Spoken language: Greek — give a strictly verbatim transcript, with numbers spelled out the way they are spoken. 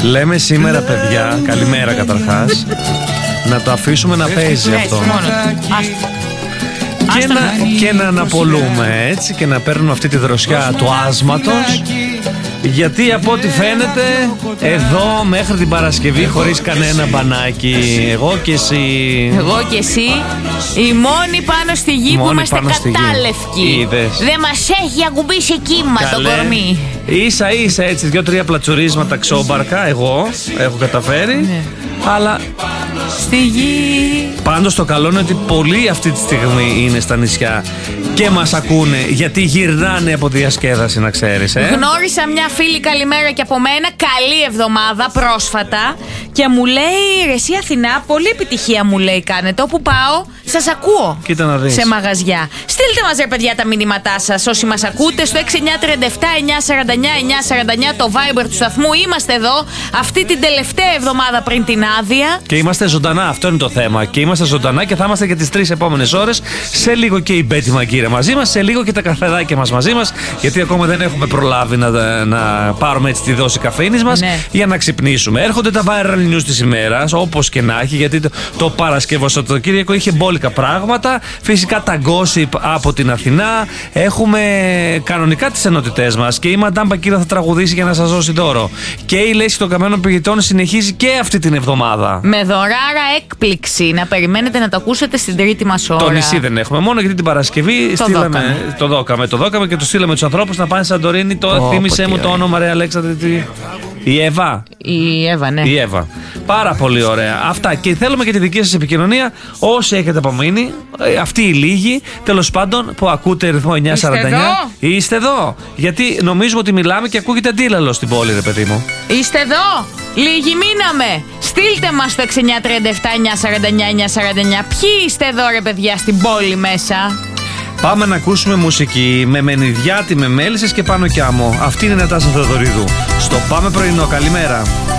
Λέμε σήμερα, παιδιά, καλημέρα καταρχάς, να το αφήσουμε να παίζει αυτό. Και να, και να αναπολούμε έτσι και να παίρνουμε αυτή τη δροσιά του άσματος. Γιατί από ό,τι φαίνεται εδώ μέχρι την Παρασκευή χωρίς κανένα μπανάκι. Εγώ και εσύ. Εγώ και εσύ. Οι μόνοι πάνω στη γη μόνοι που είμαστε κατάλευκοι. Δεν μας έχει ακουμπήσει κύμα το κορμί. Ίσα ίσα έτσι δύο-τρία πλατσουρίσματα ξόμπαρκα εγώ έχω καταφέρει. Ναι. Αλλά στη γη. Πάντως το καλό είναι ότι πολλοί αυτή τη στιγμή είναι στα νησιά και μας ακούνε, γιατί γυρνάνε από διασκέδαση, να ξέρεις, ε? Γνώρισα μια φίλη, καλημέρα και από μένα, καλή εβδομάδα πρόσφατα, και μου λέει, ρε εσύ Αθηνά, πολλή επιτυχία μου λέει κάνετε, όπου πάω σας ακούω. Κοίτα να δεις. Σε μαγαζιά. Στείλτε μας ρε παιδιά τα μηνύματά σας όσοι μας ακούτε στο έξι εννιά τρία επτά εννιά σαράντα εννιά εννιά σαράντα εννιά, το Viber του σταθμού. Είμαστε εδώ αυτή την τελευταία εβδομάδα πριν την άδεια. Και είμαστε ζωντανά, αυτό είναι το θέμα. Και είμαστε ζωντανά και θα είμαστε και τις τρεις επόμενες ώρες. Σε λίγο και η Μπέτη Μαγκύρα μαζί μας, σε λίγο και τα καφεδάκια μας μαζί μας. Γιατί ακόμα δεν έχουμε προλάβει να, να πάρουμε έτσι τη δόση καφέινης μας, ναι, για να ξυπνήσουμε. Έρχονται τα viral news της ημέρας, όπως και να έχει, γιατί το, το Παρασκευό-Σαββατοκύριακο είχε μπόλικα πράγματα. Φυσικά τα gossip από την Αθηνά. Έχουμε κανονικά τις ενότητές μας. Και η Μαντάμ Μπακύρα θα τραγουδήσει για να σας δώσει δώρο. Και η Λέξη των Καμένων Πηγητών συνεχίζει και αυτή την εβδομάδα. Με δωράρα έκπληξη. Να περιμένετε να το ακούσετε στην τρίτη μας ώρα. Το νησί δεν έχουμε. Μόνο γιατί την Παρασκευή το στείλαμε. Δόκαμε. Το δόκαμε. Το δόκαμε και το στείλαμε τους ανθρώπους να πάνε Σαντορίνη. Το oh, θύμισε μου το όνομα, ρε Αλέξανδρε. Τι... Η Εύα. Η Εύα, ναι. Η Εύα. Πάρα πολύ ωραία. Αυτά. Και θέλουμε και τη δική σας επικοινωνία. Όσοι έχετε απομείνει, αυτοί οι λίγοι, τέλος πάντων, που ακούτε ρυθμό εννιά σαράντα εννιά. Είστε εδώ? Είστε εδώ. Γιατί νομίζουμε ότι μιλάμε και ακούγεται αντίλαλο στην πόλη, ρε παιδί μου. Είστε εδώ. Λίγοι μείναμε. Στείλτε μας στο έξι εννιά τρία επτά εννιά σαράντα εννιά εννιά σαράντα εννιά. Ποιοι είστε εδώ, ρε παιδιά, στην πόλη μέσα? Πάμε να ακούσουμε μουσική με Μενιδιάτη, με Μέλισσες και Πάνο Κιάμο. Αυτή είναι η Νατάσα Θεοδωρίδου. Στο Πάμε Πρωινό. Καλημέρα.